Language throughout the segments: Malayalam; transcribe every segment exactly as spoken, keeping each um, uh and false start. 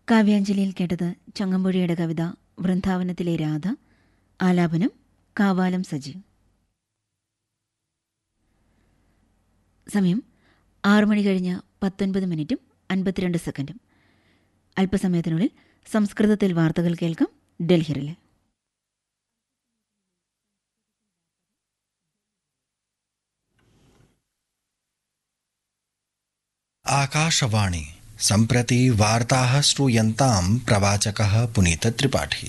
കാവ്യാഞ്ജലിയിൽ കേട്ടത് ചങ്ങമ്പുഴയുടെ കവിത വൃന്ദാവനത്തിലെ രാധ, ആലാപനം കാവാലം സജീവ്. സമയം ആറു മണി കഴിഞ്ഞ് പത്തൊൻപത് മിനിറ്റും അൻപത്തിരണ്ട് സെക്കൻഡും. അല്പസമയത്തിനുള്ളിൽ സംസ്കൃതത്തിൽ വാർത്തകൾ കേൾക്കാം. ഡൽഹിയിലെ आकाशवाणी सम्प्रति वार्ताः श्रूयन्तां प्रवाचकः पुनीत त्रिपाठी।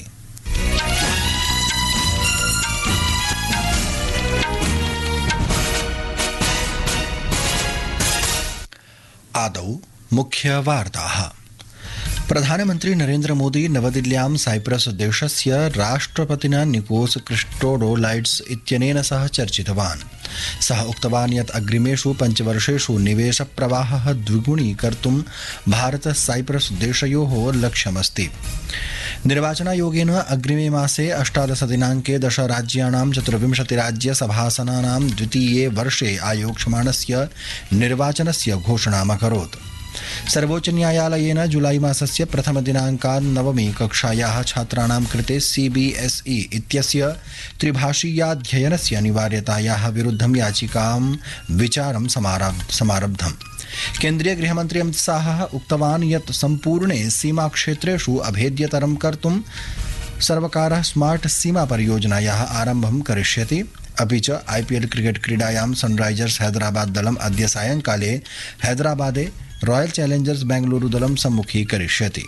आदौ मुख्य वार्ताः। प्रधानमन्त्री नरेन्द्र मोदी नवदिल्ल्यां साइप्रस देशस्य राष्ट्रपतिना निकोस क्रिस्टोडोलाइड्स इत्यनेन सह चर्चितवान्। सः उक्तवान् यत् अग्रिमेषु पञ्चवर्षेषु निवेशप्रवाहः द्विगुणीकर्तुं भारत साइप्रस देशयोः लक्ष्यमस्ति। निर्वाचनायोगेन अग्रिमे मासे अष्टादश दिनाङ्के दश राज्याणां चतुर्विंशतिराज्यसभासनानां द्वितीये वर्षे आयोक्ष्यमाणस्य निर्वाचनस्य घोषणामकरोत्। सर्वोच्च न्यायालयेन जुलाई मासस्य प्रथमदिनाङ्कात् नवमी कक्षायाः छात्राणां कृते सीबीएसई इत्यस्य त्रिभाषीयाध्ययनस्य अनिवार्यतायाः विरुद्धं याचिकां विचारं समारब्धम्। केन्द्रीय गृहमन्त्री अमित शाहः उक्तवान् यत् सम्पूर्णे सीमाक्षेत्रेषु अभेद्यतरं कर्तुं सर्वकारः स्मार्ट् सीमा परियोजनायाः आरम्भं करिष्यति। अपि च आईपीएल क्रिकेट क्रीडायां सनराइजर्स हैदराबाद दलम् अद्य सायङ्काले हैदराबादे रॉयल चैलेंजर्स बेंगलुरु दलं सम्मुखीकरिष्यति।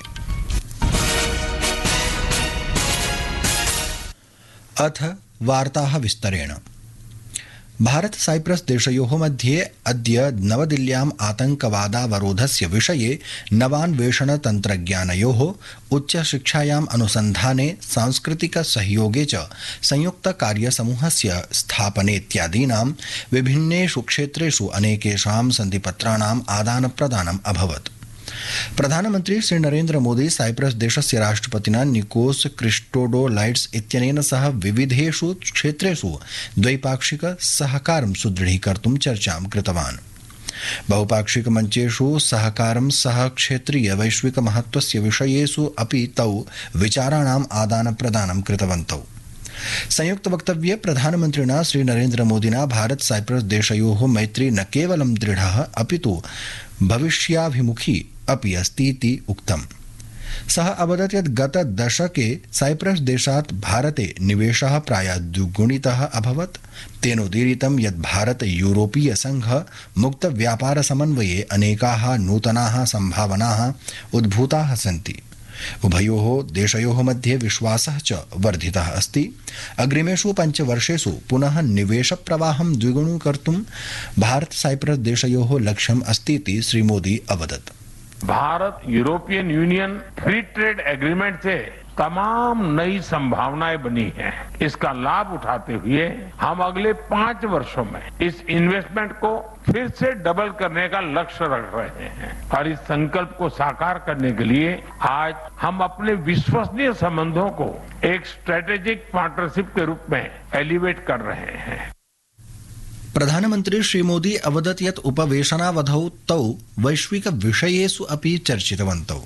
अथ वार्ताः विस्तरेण। भारत साइप्रस देशयोः मध्ये अद्य नवदिल्ल्याम् आतङ्कवादावरोधस्य विषये नवान्वेषणतन्त्रज्ञानयोः उच्चशिक्षायाम् अनुसन्धाने सांस्कृतिक सहयोगे च संयुक्तकार्यसमूहस्य स्थापनेत्यादीनां विभिन्नेषु क्षेत्रेषु अनेकेषां सन्धिपत्राणाम् आदानप्रदानम् अभवत्। प्रधानमन्त्री श्री नरेन्द्र मोदी साइप्रस देशस्य राष्ट्रपतिना निकोस क्रिस्टोडोलाइड्स इत्यनेन सह विविधेषु क्षेत्रेषु द्वैपाक्षिक सहकारं सुदृढीकर्तुं चर्चां कृतवान्। बहुपाक्षिक मञ्चेषु सहकारं सह क्षेत्रीय वैश्विक महत्वस्य विषयेषु अपि तौ विचाराणाम् आदानप्रदानं कृतवन्तौ। संयुक्त वक्तव्ये प्रधानमन्त्रिणा श्री नरेन्द्र मोदिना भारत साइप्रस देशयोः मैत्री न केवलं दृढः अपितु भविष्याभिमुखी अपि अस्ति इति उक्तम्। सः अवदत् यत् गत दशके साइप्रस देशात् भारते निवेशः प्रायः द्विगुणितः अभवत्। तेनोदीरितं यत् भारत यूरोपीय संघ मुक्त व्यापार समन्वये अनेकाः नूतनाः सम्भावनाः उद्भूताः सन्ति। उभयोः देशयोः मध्ये विश्वासः च वर्धितः अस्ति। अग्रिमेषु पञ्चवर्षेषु पुनः निवेशप्रवाहं द्विगुणीकर्तुं भारत साइप्रस देशयोः लक्ष्यम् अस्ति इति श्री मोदी अवदत्। Bharat European union free trade agreement से तमाम नई संभावनाएं बनी हैं। इसका लाभ उठाते हुए हम अगले पांच वर्षों में इस इन्वेस्टमेंट को फिर से डबल करने का लक्ष्य रख रहे हैं और इस संकल्प को साकार करने के लिए आज हम अपने विश्वसनीय संबंधों को एक स्ट्रेटेजिक पार्टनरशिप के रूप में एलिवेट कर रहे हैं। प्रधानमन्त्री श्री मोदी अवदत् यत् उपवेशनावधौ तौ वैश्विक विषयेषु अपि चर्चितवन्तौ।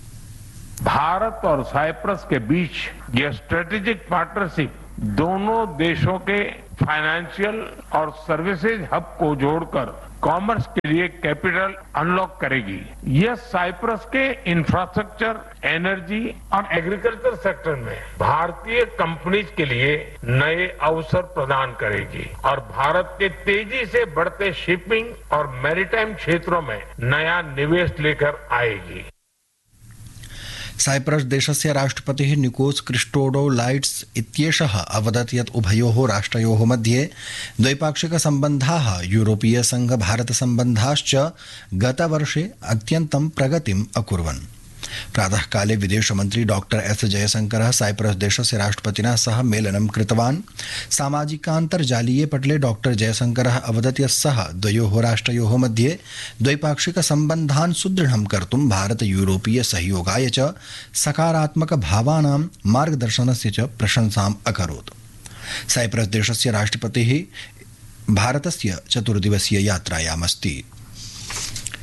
भारत और साइप्रस के बीच यह स्ट्रेटेजिक पार्टनरशिप दोनों देशों के फाइनेंशियल और सर्विसेज हब को जोड़कर कॉमर्स के लिए कैपिटल अनलॉक करेगी। यह साइप्रस के इंफ्रास्ट्रक्चर, एनर्जी और एग्रीकल्चर सेक्टर में भारतीय कंपनीज के लिए नए अवसर प्रदान करेगी और भारत के तेजी से बढ़ते शिपिंग और मैरीटाइम क्षेत्रों में नया निवेश लेकर आएगी। साइप्रस देशस्य राष्ट्रपतिः निकोस क्रिस्टोडोलाइड्स इत्येषः अवदत् यत् उभयोः राष्ट्रयोः मध्ये द्वैपाक्षिक सम्बन्धाः यूरोपीय संघ भारत सम्बन्धाश्च गतवर्षे अत्यन्तं प्रगतिम् अकुर्वन्। प्रातःकाले विदेशमन्त्री डॉक्टर एस जयशंकरः साइप्रस देशस्य राष्ट्रपतिना सह मेलनं कृतवान्। सामाजिकान्तर्जालीये पटले डॉक्टर जयशंकरः अवदत् यत् सः द्वयोः राष्ट्रयोः मध्ये द्वैपाक्षिक सम्बन्धान् सुदृढं कर्तुं भारत यूरोपीय सहयोगाय च सकारात्मक भावानां मार्गदर्शनस्य च प्रशंसाम् अकरोत्। साइप्रस देशस्य राष्ट्रपतिः भारतस्य चतुर्दिवसीय यात्रायामस्ति।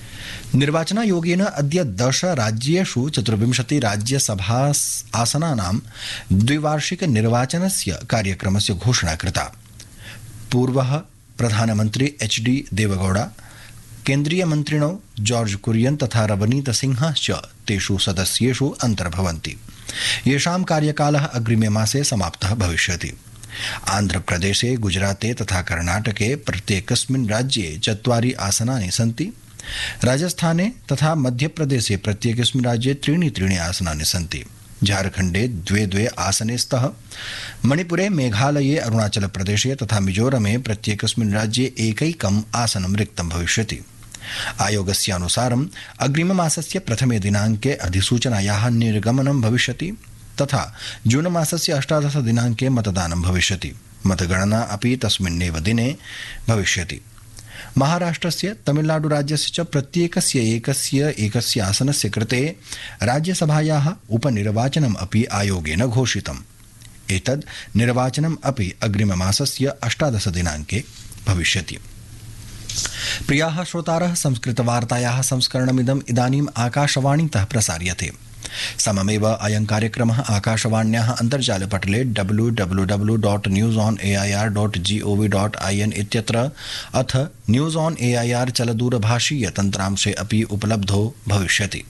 निर्वाचनायोगेन अद्य दश राज्येषु चतुर्विंशति राज्यसभा आसनानां द्विवार्षिक निर्वाचनस्य कार्यक्रमस्य घोषणा कृता। पूर्वः प्रधानमन्त्री H D Deve Gowda, केन्द्रीयमन्त्रिणौ George Kurien तथा रवनीत सिंहश्च तेषु सदस्येषु अन्तर्भवन्ति, येषां कार्यकालः अग्रिमे मासे समाप्तः भविष्यति। आन्ध्रप्रदेशे, गुजराते तथा कर्णाटके प्रत्येकस्मिन् राज्ये चत्वारि आसनानि सन्ति। राजस्थाने तथा मध्यप्रदेशे प्रत्येकस्मिन् राज्ये त्रीणि त्रीणि आसनानि सन्ति। झारखण्डे द्वे द्वे आसने स्तः। मणिपुरे, मेघालये, अरुणाचलप्रदेशे तथा मिजोरमे प्रत्येकस्मिन् राज्ये एकैकम् आसनं रिक्तं भविष्यति। आयोगस्य अनुसारम् अग्रिममासस्य प्रथमे दिनाङ्के अधिसूचनायाः निर्गमनं भविष्यति तथा जून मासस्य अष्टादश दिनाङ्के मतदानं भविष्यति। मतगणना अपि तस्मिन्नेव दिने भविष्यति। महाराष्ट्रस्य, तमिलनाडुराज्यस्य च प्रत्येकस्य एकस्य एकस्य आसनस्य कृते राज्यसभायाः उपनिर्वाचनम् अपि आयोगेन घोषितम्। एतद् निर्वाचनम् अपि अग्रिममासस्य अष्टादश दिनाङ्के भविष्यति। प्रियाः श्रोतारः, संस्कृतवार्तायाः संस्करणमिदम् इदानीम् आकाशवाणीतः प्रसार्यते। सममेव अयं कार्यक्रमः आकाशवाण्याः अन्तर्जालपटले W W W dot news on A I are dot ji O V dot ऐ एन् इत्यत्र अथ न्यूस् आन् ए ऐ आर् चलदूरभाषीयतन्त्रांशे अपि उपलब्धो भविष्यति।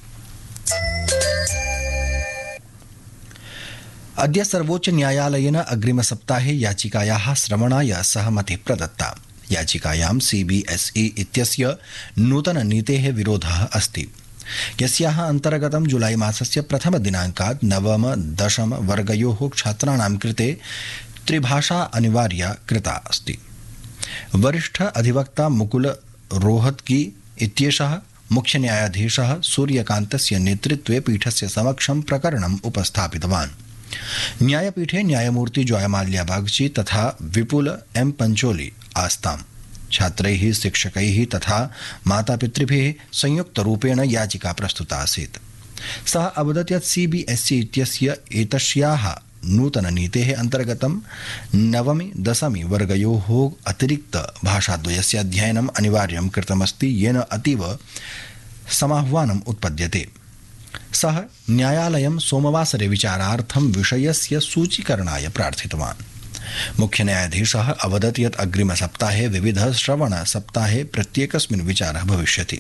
अद्य सर्वोच्चन्यायालयेन अग्रिमसप्ताहे याचिकायाः श्रवणाय सहमतिः प्रदत्ता। याचिकायां सी बी एस् ई इत्यस्य नूतननीतेः विरोधः अस्ति, यस्याः अन्तर्गतं जुलाई मासस्य प्रथमदिनाङ्कात् नवम दशम वर्गयोः छात्राणां कृते त्रिभाषा अनिवार्या कृता अस्ति। वरिष्ठ अधिवक्ता मुकुल रोहतगी इत्येषः मुख्यन्यायाधीशः सूर्यकान्तस्य नेतृत्वे पीठस्य समक्षं प्रकरणम् उपस्थापितवान्। न्यायपीठे न्यायमूर्ति जयमाल्या बागची तथा विपुल एम पंचोली आस्ताम्। छात्रैः, शिक्षकैः तथा मातापितृभिः संयुक्तरूपेण याचिका प्रस्तुता आसीत्। सः अवदत् यत् सी बी एस् ई इत्यस्य एतस्याः नूतननीतेः अन्तर्गतं नवमी दशमी वर्गयोः अतिरिक्त भाषाद्वयस्य अध्ययनम् अनिवार्यं कृतमस्ति, येन अतीव समाह्वानम् उत्पद्यते। सः न्यायालयं सोमवासरे विचारार्थं विषयस्य सूचीकरणाय प्रार्थितवान्। मुख्यन्यायाधीशः अवदत् यत् अग्रिमसप्ताहे विविध श्रवणसप्ताहे प्रत्येकस्मिन् विचारः भविष्यति।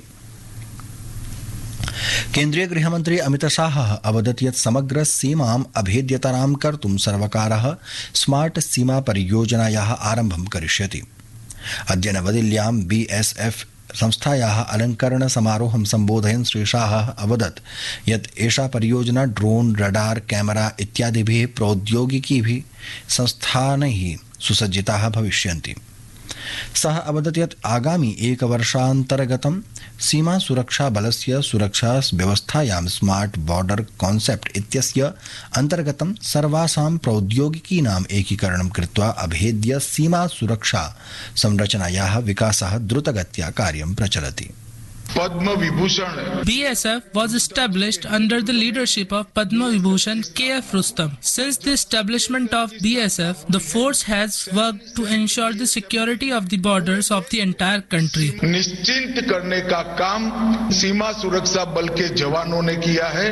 केन्द्रीय गृहमन्त्री अमितशाहः अवदत् यत् समग्र सीमाम् अभेद्यतरां कर्तुं सर्वकारः स्मार्ट सीमा परियोजनायाः आरम्भं करिष्यति। अद्य नवदिल्ल्यां बी एस् एफ् संस्थायाः अलङ्करण समारोहं सम्बोधयन् श्री शाहः अवदत् यत् एषा परियोजना ड्रोन, रडार, कैमरा इत्यादिभिः प्रौद्योगिकीभिः संस्थानैः सुसज्जिताः भविष्यन्ति। सः अवदत् यत् आगामि एकवर्षान्तर्गतं सीमा सुरक्षा बलस्य सुरक्षा व्यवस्थायां स्मार्ट बॉर्डर कॉन्सेप्ट इत्यस्य अन्तर्गतं सर्वासां प्रौद्योगिकीनाम् एकीकरणं कृत्वा अभेद्य सीमा सुरक्षा संरचनायाः विकासः द्रुतगत्या कार्यं प्रचलति। Padma Vibhushan. B S F was established under the leadership of Padma Vibhushan K F Rustam. Since the establishment of B S F, the force has worked to ensure the security of the borders of the entire country. निश्चिंत करने का काम सीमा सुरक्षा बल के जवानों ने किया है।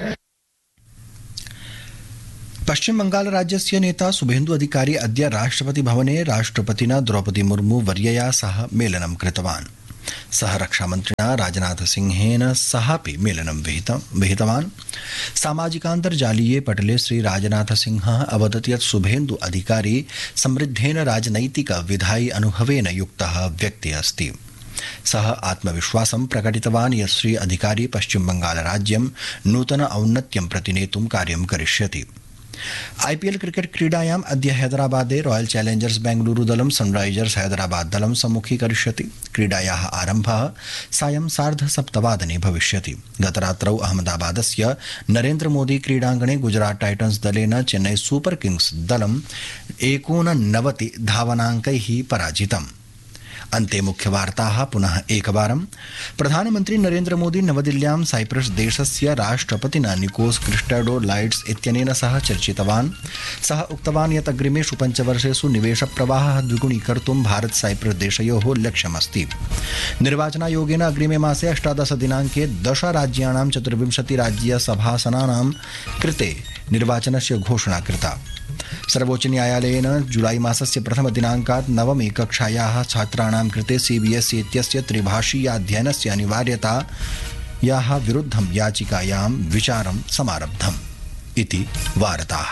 पश्चिम बंगाल राज्यस्य नेता शुभेन्दु अधिकारी अद्य राष्ट्रपति भवने राष्ट्रपतिना द्रौपदी मुर्मू वर्यया सह मेलनं कृतवान्। सः रक्षामन्त्रिणा राजनाथ सिंहेन सहापि मेलनं विहितवान्। सामाजिकान्तर्जालीये पटले श्री राजनाथ सिंहः अवदत् यत् शुभेन्दु अधिकारी समृद्धेन राजनैतिक विधायि अनुभवेन युक्तः व्यक्ति अस्ति। सः आत्मविश्वासं प्रकटितवान् यत् श्री अधिकारी पश्चिम बंगाल राज्यं नूतन औन्नत्यं प्रति नेतुं कार्यं करिष्यति। आईपीएल क्रिकेट क्रीडायाम् अद्य हैदराबादे रॉयल चैलेंजर्स बेंगलुरु दलं सनराइजर्स हैदराबाद दलं सम्मुखीकरिष्यति। क्रीडायाः आरम्भः सायं सार्धसप्तवादने भविष्यति। गतरात्रौ अहमदाबादस्य नरेन्द्र मोदी क्रीडाङ्गणे गुजरात टाइटन्स दलेन चेन्नई सुपर किंग्स दलं एकोननवति धावनाङ्कैः पराजितम्। अन्ते मुख्यवार्ताः पुनः एकवारं। प्रधानमन्त्री नरेन्द्र मोदी नवदिल्ल्यां साइप्रस देशस्य राष्ट्रपतिना निकोस क्रिस्टोडोलाइड्स इत्यनेन सह चर्चितवान्। सः उक्तवान् यत् अग्रिमेषु पञ्चवर्षेषु निवेशप्रवाहः द्विगुणीकर्तुं भारत साइप्रस देशयोः लक्ष्यमस्ति। निर्वाचनायोगेन अग्रिमे मासे अष्टादश दिनाङ्के दश राज्याणां चतुर्विंशतिराज्यसभासनानां कृते निर्वाचनस्य घोषणा कृता। सर्वोच्चन्यायालयेन जुलाई मासस्य प्रथमदिनाङ्कात् नवमी कक्षायाः छात्राणां कृते सीबीएसई इत्यस्य त्रिभाषीयाध्ययनस्य अनिवार्यतायाः विरुद्धं याचिकायां विचारं समारब्धम् इति वार्ताः।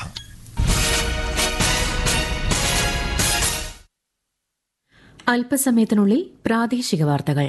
അല്പസമയത്തിനുള്ളിൽ പ്രാദേശിക വാർത്തകൾ.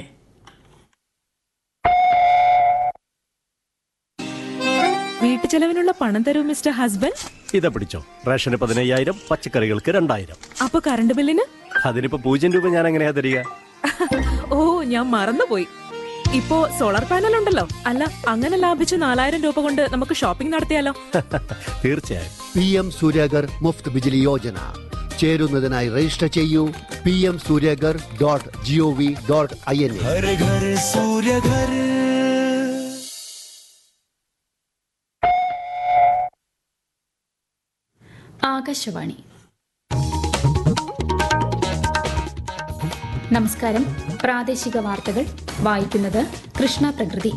വീട്ടുചെലവിനുള്ള പണം തരൂ മിസ്റ്റർ ഹസ്ബൻഡ്. ഇതാ പിടിച്ചോ. റേഷന് പതിനയ്യായിരം, പച്ചക്കറികൾക്ക് രണ്ടായിരം. അപ്പൊ കറണ്ട് ബില്ലിന്? അതിനിപ്പോ പൂജ്യം രൂപ ഞാൻ എങ്ങനെയാ തരിക? ഓ, ഞാൻ മറന്നുപോയി. ഇപ്പോ സോളാർ പാനൽ ഉണ്ടല്ലോ. അല്ല, അങ്ങനെ ലാഭിച്ച നാലായിരം രൂപ കൊണ്ട് നമുക്ക് ഷോപ്പിംഗ് നടത്തിയാലോ? തീർച്ചയായും. P M Suryaghar Muft Bijli Yojana ചേരുന്നതിനായി register ചെയ്യൂ. P M Suryaghar dot G O V dot I N. Akashvani. നമസ്കാരം. പ്രാദേശിക വാർത്തകൾ വായിക്കുന്നത് കൃഷ്ണ പ്രകൃതി.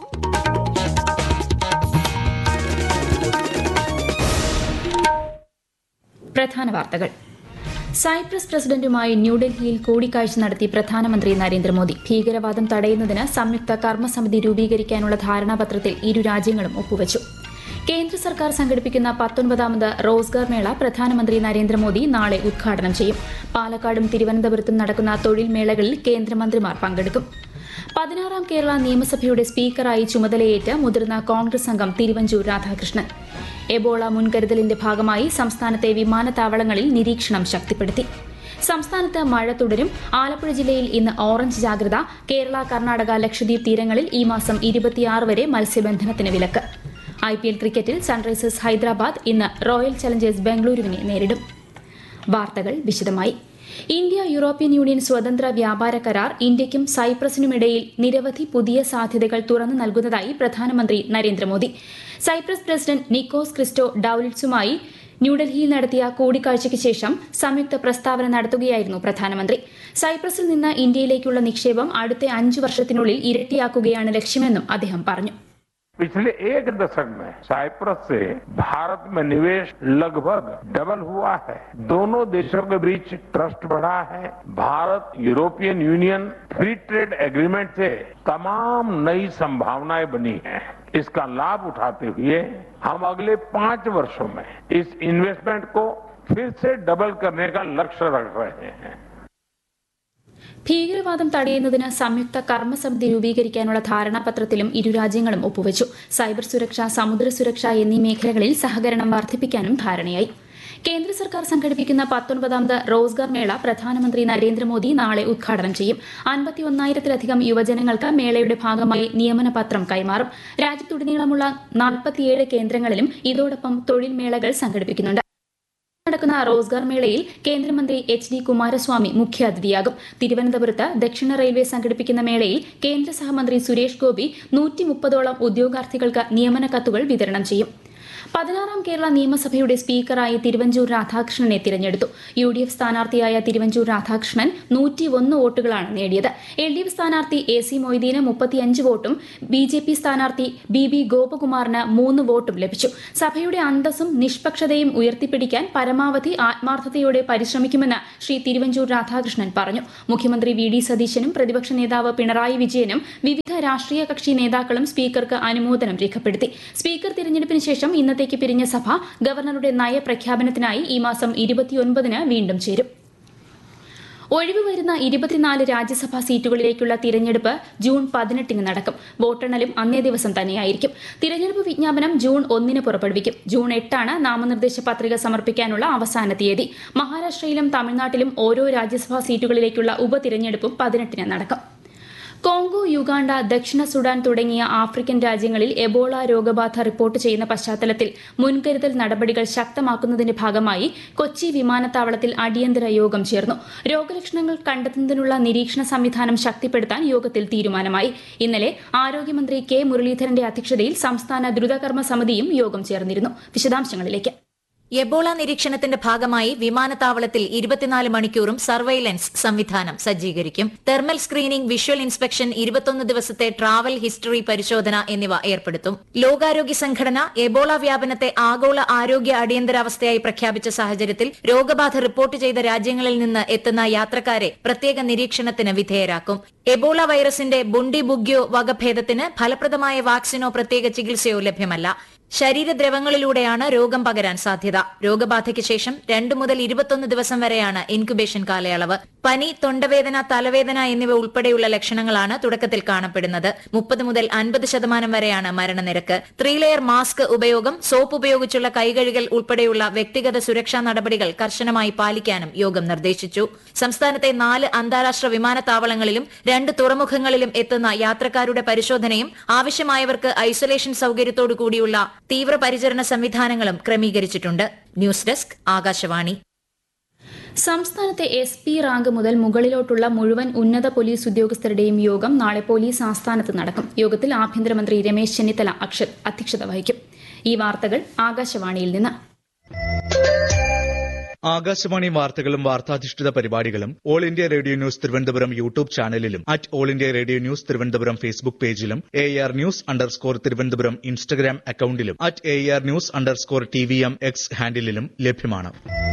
പ്രധാന വാർത്തകൾ. സൈപ്രസ് പ്രസിഡന്റുമായി ന്യൂഡൽഹിയിൽ കൂടിക്കാഴ്ച നടത്തി പ്രധാനമന്ത്രി നരേന്ദ്രമോദി. ഭീകരവാദം തടയുന്നതിന് സംയുക്ത കർമ്മസമിതി രൂപീകരിക്കാനുള്ള ധാരണാപത്രത്തിൽ ഇരു രാജ്യങ്ങളും ഒപ്പുവച്ചു. കേന്ദ്ര സർക്കാർ സംഘടിപ്പിക്കുന്ന പത്തൊൻപതാമത് റോസ്ഗാർ മേള പ്രധാനമന്ത്രി നരേന്ദ്രമോദി നാളെ ഉദ്ഘാടനം ചെയ്യും. പാലക്കാടും തിരുവനന്തപുരത്തും നടക്കുന്ന തൊഴിൽ മേളകളിൽ കേന്ദ്രമന്ത്രിമാർ പങ്കെടുക്കും. പതിനാറാം കേരള നിയമസഭയുടെ സ്പീക്കറായി ചുമതലയേറ്റ മുതിർന്ന കോൺഗ്രസ് അംഗം തിരുവഞ്ചൂർ രാധാകൃഷ്ണൻ. എബോള മുൻകരുതലിന്റെ ഭാഗമായി സംസ്ഥാനത്തെ വിമാനത്താവളങ്ങളിൽ നിരീക്ഷണം ശക്തിപ്പെടുത്തി. സംസ്ഥാനത്ത് മഴ തുടരും. ആലപ്പുഴ ജില്ലയിൽ ഇന്ന് ഓറഞ്ച് ജാഗ്രത. കേരള, കർണാടക, ലക്ഷദ്വീപ് തീരങ്ങളിൽ ഈ മാസം ഇരുപത്തിയാറ് വരെ മത്സ്യബന്ധനത്തിന് വിലക്ക്. ഐ പി എൽ ക്രിക്കറ്റിൽ സൺറൈസേഴ്സ് ഹൈദരാബാദ് ഇന്ന് റോയൽ ചലഞ്ചേഴ്സ് ബംഗളൂരുവിനെ നേരിടും. വാർത്തകൾ വിശദമായി. ഇന്ത്യ യൂറോപ്യൻ യൂണിയൻ സ്വതന്ത്ര വ്യാപാര കരാർ ഇന്ത്യയ്ക്കും സൈപ്രസിനുമിടയിൽ നിരവധി പുതിയ സാധ്യതകൾ തുറന്നു നൽകുന്നതായി പ്രധാനമന്ത്രി നരേന്ദ്രമോദി. സൈപ്രസ് പ്രസിഡന്റ് നിക്കോസ് ക്രിസ്റ്റോ ഡൌലിഡ്സുമായി ന്യൂഡൽഹിയിൽ നടത്തിയ കൂടിക്കാഴ്ചയ്ക്ക് ശേഷം സംയുക്ത പ്രസ്താവന നടത്തുകയായിരുന്നു പ്രധാനമന്ത്രി. സൈപ്രസിൽ നിന്ന് ഇന്ത്യയിലേക്കുള്ള നിക്ഷേപം അടുത്ത അഞ്ചു വർഷത്തിനുള്ളിൽ ഇരട്ടിയാക്കുകയാണ് ലക്ഷ്യമെന്നും അദ്ദേഹം പറഞ്ഞു. पिछले एक दशक में साइप्रस से भारत में निवेश लगभग डबल हुआ है. दोनों देशों के बीच ट्रस्ट बढ़ा है. Bharat European union free trade agreement से तमाम नई संभावनाएं बनी हैं. इसका लाभ उठाते हुए हम अगले पांच वर्षों में इस इन्वेस्टमेंट को फिर से डबल करने का लक्ष्य रख रहे हैं. ഭീകരവാദം തടയുന്നതിന് സംയുക്ത കർമ്മസമിതി രൂപീകരിക്കാനുള്ള ധാരണാപത്രത്തിലും ഇരു രാജ്യങ്ങളും ഒപ്പുവച്ചു. സൈബർ സുരക്ഷ, സമുദ്ര സുരക്ഷ എന്നീ മേഖലകളിൽ സഹകരണം വർദ്ധിപ്പിക്കാനും ധാരണയായി. കേന്ദ്ര സർക്കാർ സംഘടിപ്പിക്കുന്ന പത്തൊൻപതാമത് റോസ്ഗാർ മേള പ്രധാനമന്ത്രി നരേന്ദ്രമോദി നാളെ ഉദ്ഘാടനം ചെയ്യും. അൻപത്തിയൊന്നായിരത്തിലധികം യുവജനങ്ങൾക്ക് മേളയുടെ ഭാഗമായി നിയമന പത്രം കൈമാറും. രാജ്യത്തുടനീളമുള്ള നാൽപ്പത്തിയേഴ് കേന്ദ്രങ്ങളിലും ഇതോടൊപ്പം തൊഴിൽ മേളകൾ സംഘടിപ്പിക്കുന്നുണ്ട്. നടക്കുന്ന റോസ്ഗാർ മേളയിൽ കേന്ദ്രമന്ത്രി എച്ച് ഡി കുമാരസ്വാമി മുഖ്യാതിഥിയാകും. തിരുവനന്തപുരത്ത് ദക്ഷിണ റെയിൽവേ സംഘടിപ്പിക്കുന്ന മേളയിൽ കേന്ദ്ര സഹമന്ത്രി സുരേഷ് ഗോപി നൂറ്റി മുപ്പതോളം ഉദ്യോഗാർത്ഥികൾക്ക് നിയമന കത്തുകൾ വിതരണം ചെയ്യും. പതിനാറാം കേരള നിയമസഭയുടെ സ്പീക്കറായി തിരുവഞ്ചൂർ രാധാകൃഷ്ണനെ തിരഞ്ഞെടുത്തു. U D F സ്ഥാനാർത്ഥിയായ Thiruvanchoor Radhakrishnan നൂറ്റി ഒന്ന് വോട്ടുകളാണ് നേടിയത്. എൽ ഡി എഫ് സ്ഥാനാർത്ഥി എ സി മൊയ്തീന് മുപ്പത്തിയഞ്ച് വോട്ടും ബി ജെ പി സ്ഥാനാർത്ഥി ബി ബി ഗോപകുമാറിന് മൂന്ന് വോട്ടും ലഭിച്ചു. സഭയുടെ അന്തസ്സും നിഷ്പക്ഷതയും ഉയർത്തിപ്പിടിക്കാൻ പരമാവധി ആത്മാർത്ഥതയോടെ പരിശ്രമിക്കുമെന്ന് ശ്രീ തിരുവഞ്ചൂർ രാധാകൃഷ്ണൻ പറഞ്ഞു. മുഖ്യമന്ത്രി വി ഡി സതീശനും പ്രതിപക്ഷ നേതാവ് പിണറായി വിജയനും വിവിധ രാഷ്ട്രീയ കക്ഷി നേതാക്കളും സ്പീക്കർക്ക് അനുമോദനം രേഖപ്പെടുത്തി. സ്പീക്കർ തിരഞ്ഞെടുപ്പിന് ശേഷം ഇന്നത്തേക്ക് പിരിഞ്ഞ സഭ ഗവർണറുടെ നയപ്രഖ്യാപനത്തിനായി ഈ മാസം ഇരുപത്തിയൊൻപതിന് വീണ്ടും ചേരും. ഒഴിവ് വരുന്ന ഇരുപത്തിനാല് രാജ്യസഭാ സീറ്റുകളിലേക്കുള്ള തിരഞ്ഞെടുപ്പ് ജൂൺ പതിനെട്ടിന് നടക്കും. വോട്ടെണ്ണലും അന്നേ ദിവസം തന്നെയായിരിക്കും. തിരഞ്ഞെടുപ്പ് വിജ്ഞാപനം ജൂൺ ഒന്നിന് പുറപ്പെടുവിക്കും. ജൂൺ എട്ടാണ് നാമനിർദ്ദേശ പത്രിക സമർപ്പിക്കാനുള്ള അവസാന തീയതി. മഹാരാഷ്ട്രയിലും തമിഴ്നാട്ടിലും ഓരോ രാജ്യസഭാ സീറ്റുകളിലേക്കുള്ള ഉപതിരഞ്ഞെടുപ്പും പതിനെട്ടിന് നടക്കും. കോങ്കോ, യുഗാണ്ട, ദക്ഷിണ സുഡാൻ തുടങ്ങിയ ആഫ്രിക്കൻ രാജ്യങ്ങളിൽ എബോള രോഗബാധ റിപ്പോർട്ട് ചെയ്യുന്ന പശ്ചാത്തലത്തിൽ മുൻകരുതൽ നടപടികൾ ശക്തമാക്കുന്നതിന്റെ ഭാഗമായി കൊച്ചി വിമാനത്താവളത്തിൽ അടിയന്തര യോഗം ചേർന്നു. രോഗലക്ഷണങ്ങൾ കണ്ടെത്തുന്നതിനുള്ള നിരീക്ഷണ സംവിധാനം ശക്തിപ്പെടുത്താൻ യോഗത്തിൽ തീരുമാനമായി. ഇന്നലെ ആരോഗ്യമന്ത്രി കെ മുരളീധരന്റെ അധ്യക്ഷതയിൽ സംസ്ഥാന ദ്രുതകർമ്മ സമിതിയും യോഗം ചേർന്നിരുന്നു. വിശദാംശങ്ങളിലേക്ക്. എബോള നിരീക്ഷണത്തിന്റെ ഭാഗമായി വിമാനത്താവളത്തിൽ ഇരുപത്തിനാല് മണിക്കൂറും സർവൈലൻസ് സംവിധാനം സജ്ജീകരിക്കും. തെർമൽ സ്ക്രീനിംഗ്, വിഷ്വൽ ഇൻസ്പെക്ഷൻ, ഇരുപത്തൊന്ന് ദിവസത്തെ ട്രാവൽ ഹിസ്റ്ററി പരിശോധന എന്നിവ ഏർപ്പെടുത്തും. ലോകാരോഗ്യ സംഘടന എബോള വ്യാപനത്തെ ആഗോള ആരോഗ്യ അടിയന്തരാവസ്ഥയായി പ്രഖ്യാപിച്ച സാഹചര്യത്തിൽ രോഗബാധ റിപ്പോർട്ട് ചെയ്ത രാജ്യങ്ങളിൽ നിന്ന് എത്തുന്ന യാത്രക്കാരെ പ്രത്യേക നിരീക്ഷണത്തിന് വിധേയരാക്കും. എബോള വൈറസിന്റെ ബുണ്ടി ബുഗ്യോ വകഭേദത്തിന് ഫലപ്രദമായ വാക്സിനോ പ്രത്യേക ചികിത്സയോ ലഭ്യമല്ല. ശരീരദ്രവങ്ങളിലൂടെയാണ് രോഗം പകരാൻ സാധ്യത. രോഗബാധയ്ക്ക് ശേഷം രണ്ടു മുതൽ ഇരുപത്തൊന്ന് ദിവസം വരെയാണ് ഇൻക്യുബേഷൻ കാലയളവ്. പനി, തൊണ്ടവേദന, തലവേദന എന്നിവ ഉൾപ്പെടെയുള്ള ലക്ഷണങ്ങളാണ് തുടക്കത്തിൽ കാണപ്പെടുന്നത്. മുപ്പത് മുതൽ അൻപത് ശതമാനം വരെയാണ് മരണനിരക്ക്. ത്രീ ലെയർ മാസ്ക് ഉപയോഗം, സോപ്പ് ഉപയോഗിച്ചുള്ള കൈകഴുകൽ ഉൾപ്പെടെയുള്ള വ്യക്തിഗത സുരക്ഷാ നടപടികൾ കർശനമായി പാലിക്കാനും യോഗം നിർദ്ദേശിച്ചു. സംസ്ഥാനത്തെ നാല് അന്താരാഷ്ട്ര വിമാനത്താവളങ്ങളിലും രണ്ട് തുറമുഖങ്ങളിലും എത്തുന്ന യാത്രക്കാരുടെ പരിശോധനയും ആവശ്യമായവർക്ക് ഐസൊലേഷൻ സൌകര്യത്തോടു കൂടിയുള്ള തീവ്രപരിചരണ സംവിധാനങ്ങളും ക്രമീകരിച്ചിട്ടുണ്ട്. News desk, Akashvani. സംസ്ഥാനത്തെ എസ് പി റാങ്ക് മുതൽ മുകളിലോട്ടുള്ള മുഴുവൻ ഉന്നത പോലീസ് ഉദ്യോഗസ്ഥരുടെയും യോഗം നാളെ പോലീസ് ആസ്ഥാനത്ത് നടക്കും. യോഗത്തിൽ ആഭ്യന്തരമന്ത്രി രമേശ് ചെന്നിത്തല അധ്യക്ഷത വഹിക്കും. ഈ വാർത്തകൾ ആകാശവാണിയിൽ നിന്ന്. ആകാശവാണി വാർത്തകളും വാർത്താധിഷ്ഠിത പരിപാടികളും all India radio news Thiruvananthapuram YouTube ചാനലിലും at all India radio news Thiruvananthapuram Facebook പേജിലും A R news underscore Thiruvananthapuram Instagram അക്കൌണ്ടിലും at A R news underscore T V M X ഹാൻഡിലും ലഭ്യമാണ്.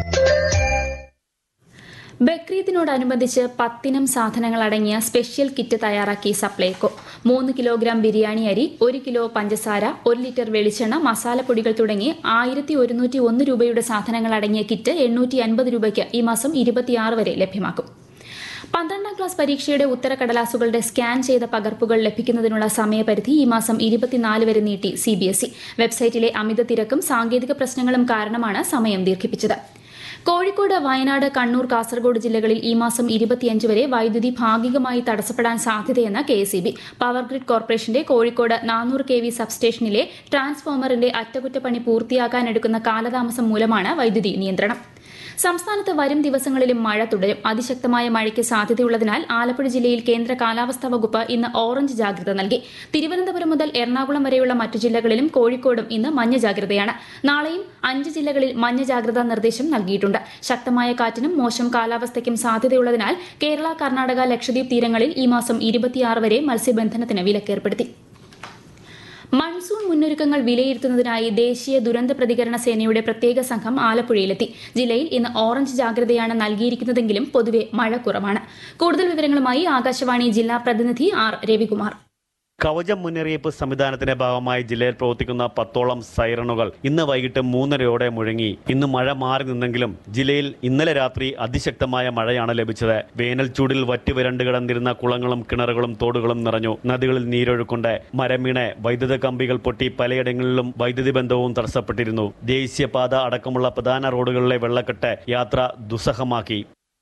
ബക്രീദിനോടനുബന്ധിച്ച് പത്തിനം സാധനങ്ങൾ അടങ്ങിയ സ്പെഷ്യൽ കിറ്റ് തയ്യാറാക്കി സപ്ലൈകോ. മൂന്ന് കിലോഗ്രാം ബിരിയാണി അരി, ഒരു കിലോ പഞ്ചസാര, ഒരു ലിറ്റർ വെളിച്ചെണ്ണ, മസാലപ്പൊടികൾ തുടങ്ങി ആയിരത്തി ഒരുന്നൂറ്റി ഒന്ന് രൂപയുടെ സാധനങ്ങൾ അടങ്ങിയ കിറ്റ് എണ്ണൂറ്റി അൻപത് രൂപയ്ക്ക് ഈ മാസം ഇരുപത്തിയാറ് വരെ ലഭ്യമാക്കും. പന്ത്രണ്ടാം ക്ലാസ് പരീക്ഷയുടെ ഉത്തരക്കടലാസുകളുടെ സ്കാൻ ചെയ്ത പകർപ്പുകൾ ലഭിക്കുന്നതിനുള്ള സമയപരിധി ഈ മാസം ഇരുപത്തിനാല് വരെ നീട്ടി സി ബി എസ് ഇ. വെബ്സൈറ്റിലെ അമിത തിരക്കും സാങ്കേതിക പ്രശ്നങ്ങളും കാരണമാണ് സമയം ദീർഘിപ്പിച്ചത്. കോഴിക്കോട്, വയനാട്, കണ്ണൂർ, കാസർഗോഡ് ജില്ലകളിൽ ഈ മാസം ഇരുപത്തിയഞ്ച് വരെ വൈദ്യുതി ഭാഗികമായി തടസ്സപ്പെടാൻ സാധ്യതയെന്ന് K S E B. Power grid കോർപ്പറേഷന്റെ കോഴിക്കോട് നാനൂറ് കെ വി സബ്സ്റ്റേഷനിലെ ട്രാൻസ്ഫോമറിന്റെ അറ്റകുറ്റപ്പണി പൂർത്തിയാക്കാനെടുക്കുന്ന കാലതാമസം മൂലമാണ് വൈദ്യുതി നിയന്ത്രണം. സംസ്ഥാനത്ത് വരും ദിവസങ്ങളിലും മഴ തുടരും. അതിശക്തമായ മഴയ്ക്ക് സാധ്യതയുള്ളതിനാൽ ആലപ്പുഴ ജില്ലയിൽ കേന്ദ്ര കാലാവസ്ഥാ വകുപ്പ് ഇന്ന് ഓറഞ്ച് ജാഗ്രത നൽകി. തിരുവനന്തപുരം മുതൽ എറണാകുളം വരെയുള്ള മറ്റു ജില്ലകളിലും കോഴിക്കോടും ഇന്ന് മഞ്ഞ ജാഗ്രതയാണ്. നാളെയും അഞ്ച് ജില്ലകളിൽ മഞ്ഞ ജാഗ്രതാ നിർദ്ദേശം നൽകിയിട്ടുണ്ട്. ശക്തമായ കാറ്റിനും മോശം കാലാവസ്ഥയ്ക്കും സാധ്യതയുള്ളതിനാൽ കേരള, കർണാടക, ലക്ഷദ്വീപ് തീരങ്ങളിൽ ഈ മാസം ഇരുപത്തിയാറ് വരെ മത്സ്യബന്ധനത്തിന് വിലക്കേർപ്പെടുത്തി. മൺസൂൺ മുന്നൊരുക്കങ്ങൾ വിലയിരുത്തുന്നതിനായി ദേശീയ ദുരന്ത പ്രതികരണ സേനയുടെ പ്രത്യേക സംഘം ആലപ്പുഴയിലെത്തി. ജില്ലയിൽ ഇന്ന് ഓറഞ്ച് ജാഗ്രതയാണ് നൽകിയിരിക്കുന്നതെങ്കിലും പൊതുവെ മഴ കുറവാണ്. കൂടുതൽ വിവരങ്ങളുമായി ആകാശവാണി ജില്ലാ പ്രതിനിധി ആർ രവികുമാർ. കവചം മുന്നറിയിപ്പ് സംവിധാനത്തിന്റെ ഭാഗമായി ജില്ലയിൽ പ്രവർത്തിക്കുന്ന പത്തോളം സൈറണുകൾ ഇന്ന് വൈകിട്ട് മൂന്നരയോടെ മുഴങ്ങി. ഇന്ന് മഴ മാറി നിന്നെങ്കിലും ജില്ലയിൽ ഇന്നലെ രാത്രി അതിശക്തമായ മഴയാണ് ലഭിച്ചത്. വേനൽ ചൂടിൽ വറ്റിവരണ്ട് കിടന്നിരുന്ന കുളങ്ങളും കിണറുകളും തോടുകളും നിറഞ്ഞു. നദികളിൽ നീരൊഴുക്കുണ്ട്. മരം വീണ് വൈദ്യുത കമ്പികൾ പൊട്ടി പലയിടങ്ങളിലും വൈദ്യുതി ബന്ധവും തടസ്സപ്പെട്ടിരുന്നു. ദേശീയപാത അടക്കമുള്ള പ്രധാന റോഡുകളിലെ വെള്ളക്കെട്ട് യാത്ര ദുസ്സഹമാക്കി.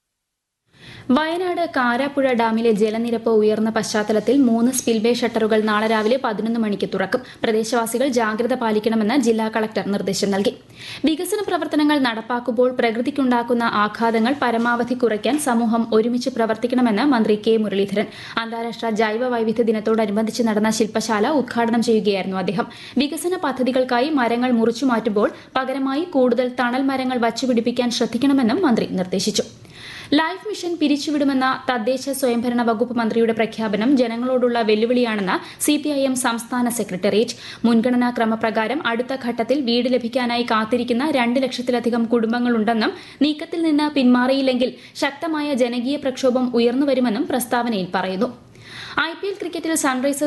വയനാട് കാരാപ്പുഴ ഡാമിലെ ജലനിരപ്പ് ഉയർന്ന പശ്ചാത്തലത്തിൽ മൂന്ന് സ്പിൽവേ ഷട്ടറുകൾ നാളെ രാവിലെ പതിനൊന്ന് മണിക്ക് തുറക്കും. പ്രദേശവാസികൾ ജാഗ്രത പാലിക്കണമെന്ന് ജില്ലാ കളക്ടർ നിർദ്ദേശം നൽകി. വികസന പ്രവർത്തനങ്ങൾ നടപ്പാക്കുമ്പോൾ പ്രകൃതിക്കുണ്ടാക്കുന്ന ആഘാതങ്ങൾ പരമാവധി കുറയ്ക്കാൻ സമൂഹം ഒരുമിച്ച് പ്രവർത്തിക്കണമെന്ന് മന്ത്രി കെ മുരളീധരൻ. അന്താരാഷ്ട്ര ജൈവ വൈവിധ്യ ദിനത്തോടനുബന്ധിച്ച് നടന്ന ശില്പശാല ഉദ്ഘാടനം ചെയ്യുകയായിരുന്നു അദ്ദേഹം. വികസന പദ്ധതികൾക്കായി മരങ്ങൾ മുറിച്ചു മാറ്റുമ്പോൾ പകരമായി കൂടുതൽ തണൽ മരങ്ങൾ വച്ചുപിടിപ്പിക്കാൻ ശ്രദ്ധിക്കണമെന്നും മന്ത്രി നിർദ്ദേശിച്ചു. ലൈഫ് മിഷൻ പിരിച്ചുവിടുമെന്ന തദ്ദേശ സ്വയംഭരണ വകുപ്പ് മന്ത്രിയുടെ പ്രഖ്യാപനം ജനങ്ങളോടുള്ള വെല്ലുവിളിയാണെന്ന് സിപിഐഎം സംസ്ഥാന സെക്രട്ടേറിയറ്റ്. മുൻഗണനാ ക്രമപ്രകാരം അടുത്ത ഘട്ടത്തിൽ വീട് ലഭിക്കാനായി കാത്തിരിക്കുന്ന രണ്ട് ലക്ഷത്തിലധികം കുടുംബങ്ങളുണ്ടെന്നും നീക്കത്തിൽ നിന്ന് പിന്മാറിയില്ലെങ്കിൽ ശക്തമായ ജനകീയ പ്രക്ഷോഭം ഉയർന്നുവരുമെന്നും പ്രസ്താവനയിൽ പറയുന്നു. ഐ പി എൽ ക്രിക്കറ്റിൽ സൺറൈസേഴ്സ്